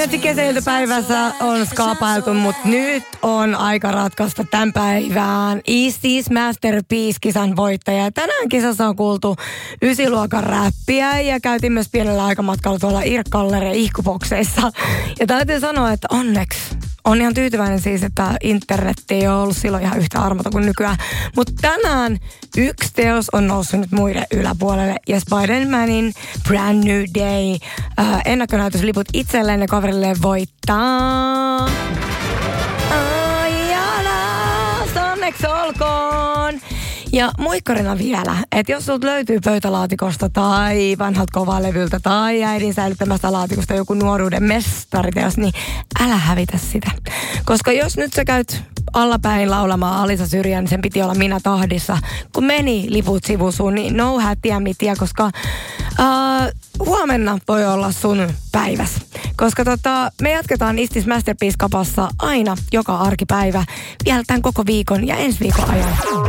Monesti kesäiltapäivässä on skaapailtu, mutta nyt on aika ratkaista tämän päivään Easties Masterpiece-kisan voittaja. Tänään kisassa on kuultu 9-luokan räppiä ja käytiin myös pienellä aikamatkalla tuolla Irkkaller ja ihkupokseissa. Ja täytyy sanoa, että onneksi on ihan tyytyväinen siis, että internetti ei ole ollut silloin ihan yhtä armota kuin nykyään. Mutta tänään yksi teos on noussut nyt muiden yläpuolelle. Ja Spider-Manin Brand New Day ennakkonäytösliput itselleen ja kaverille voittaa. Aijala, onneksi olkoon! Ja muikkarina vielä, että jos sulta löytyy pöytälaatikosta tai vanhalta kovalevyltä tai äidin säilyttämästä laatikosta joku nuoruuden mestariteos, niin älä hävitä sitä. Koska jos nyt sä käyt allapäin laulamaan Alisa Syrjää, niin sen piti olla Minä tahdissa. Kun meni liput sivusuun, niin no hätiä mitiä, koska huomenna voi olla sun päiväs. Koska me jatketaan Easties Masterpiece-kapassa aina joka arkipäivä vielä tämän koko viikon ja ensi viikon ajan.